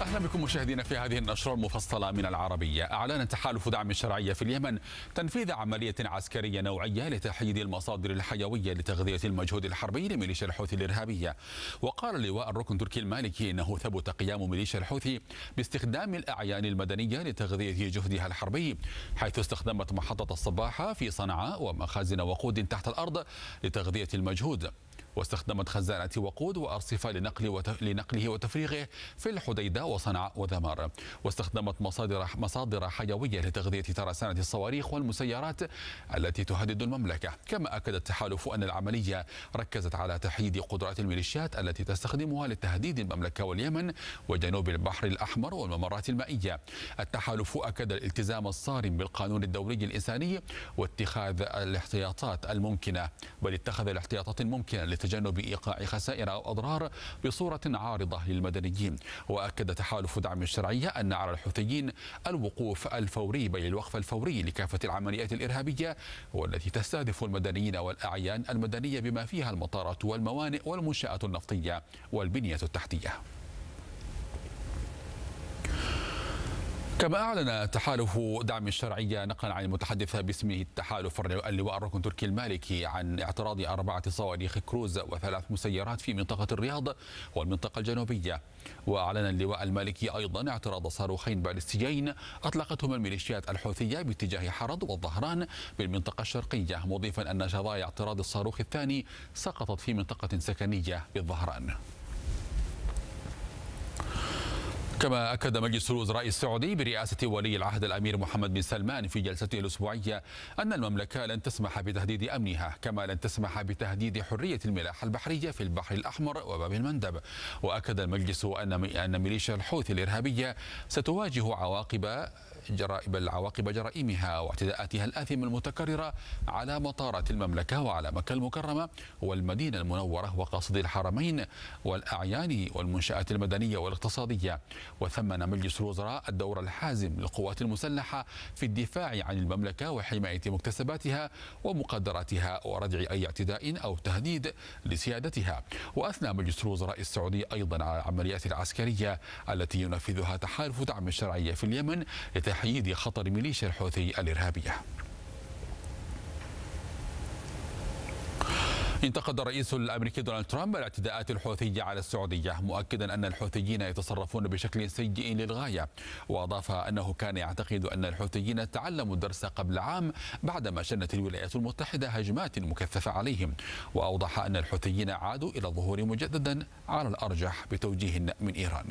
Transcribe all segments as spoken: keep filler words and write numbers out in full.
أهلا بكم مشاهدينا في هذه النشرة المفصلة من العربية. أعلن تحالف دعم الشرعية في اليمن تنفيذ عملية عسكرية نوعية لتحييد المصادر الحيوية لتغذية المجهود الحربي لميليشيا الحوثي الإرهابية. وقال لواء الركن تركي المالكي إنه ثبت قيام ميليشيا الحوثي باستخدام الأعيان المدنية لتغذية جهدها الحربي، حيث استخدمت محطة الصباحة في صنعاء ومخازن وقود تحت الأرض لتغذية المجهود، واستخدمت خزانات وقود وأرصفة لنقل وت... لنقله وتفريغه في الحديدة وصنعاء وذمار، واستخدمت مصادر مصادر حيوية لتغذية ترسانة الصواريخ والمسيرات التي تهدد المملكة. كما أكد التحالف أن العملية ركزت على تحييد قدرات الميليشيات التي تستخدمها لتهديد المملكة واليمن وجنوب البحر الأحمر والممرات المائية. التحالف أكد الالتزام الصارم بالقانون الدولي الإنساني واتخاذ الاحتياطات الممكنة، بل اتخذ الاحتياطات الممكنة لتجنب إيقاع خسائر أو أضرار بصورة عارضة للمدنيين. وأكد تحالف دعم الشرعية أن على الحوثيين الوقوف الفوري، بل الوقف الفوري لكافة العمليات الإرهابية والتي تستهدف المدنيين والأعيان المدنية بما فيها المطارات والموانئ والمنشآت النفطية والبنية التحتية. كما أعلن تحالف دعم الشرعية نقلا عن المتحدث باسمه التحالف اللواء الركن تركي المالكي عن اعتراض أربعة صواريخ كروز وثلاث مسيرات في منطقة الرياض والمنطقة الجنوبية. وأعلن اللواء المالكي أيضا اعتراض صاروخين باليستيين أطلقتهما الميليشيات الحوثية باتجاه حرض والظهران بالمنطقة الشرقية، مضيفا أن شظايا اعتراض الصاروخ الثاني سقطت في منطقة سكنية بالظهران. كما أكد مجلس الوزراء السعودي برئاسة ولي العهد الأمير محمد بن سلمان في جلسته الأسبوعية أن المملكة لن تسمح بتهديد أمنها، كما لن تسمح بتهديد حرية الملاحة البحرية في البحر الأحمر وباب المندب. وأكد المجلس أن أن ميليشيا الحوثي الإرهابية ستواجه عواقب جرائم العواقب جرائمها واعتداءاتها الآثمة المتكررة على مطارات المملكة وعلى مكة المكرمة والمدينة المنورة وقاصد الحرمين والأعيان والمنشآت المدنية والاقتصادية. وثمن مجلس الوزراء الدور الحازم للقوات المسلحة في الدفاع عن المملكة وحماية مكتسباتها ومقدراتها وردع أي اعتداء أو تهديد لسيادتها. وأثنى مجلس الوزراء السعودي أيضا على العمليات العسكرية التي ينفذها تحالف دعم الشرعية في اليمن لتحييد خطر ميليشيا الحوثي الإرهابية. انتقد الرئيس الأمريكي دونالد ترامب الاعتداءات الحوثية على السعودية، مؤكدا أن الحوثيين يتصرفون بشكل سيء للغاية. وأضاف أنه كان يعتقد أن الحوثيين تعلموا الدرس قبل عام بعدما شنت الولايات المتحدة هجمات مكثفة عليهم. وأوضح أن الحوثيين عادوا إلى الظهور مجددا على الأرجح بتوجيه من إيران.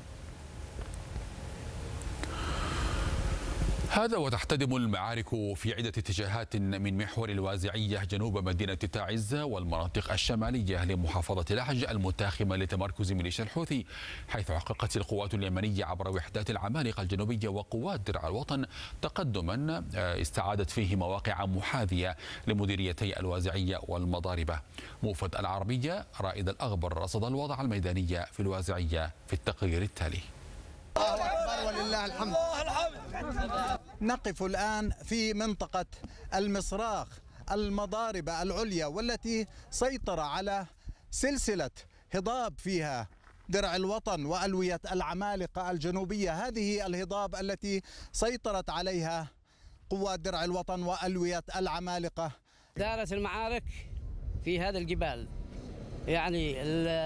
هذا وتحتدم المعارك في عدة اتجاهات من محور الوازعية جنوب مدينة تعز والمناطق الشمالية لمحافظة لحج المتاخمة لتمركز ميليشيا الحوثي، حيث حققت القوات اليمنية عبر وحدات العمالقة الجنوبية وقوات درع الوطن تقدما استعادت فيه مواقع محاذية لمديريتي الوازعية والمضاربة. موفد العربية رائد الأغبر رصد الوضع الميداني في الوازعية في التقرير التالي. الله أكبر ولله الحمد. نقف الآن في منطقة المصراخ المضاربة العليا، والتي سيطر على سلسلة هضاب فيها درع الوطن وألوية العمالقة الجنوبية. هذه الهضاب التي سيطرت عليها قوات درع الوطن وألوية العمالقة. دارت المعارك في هذا الجبال، يعني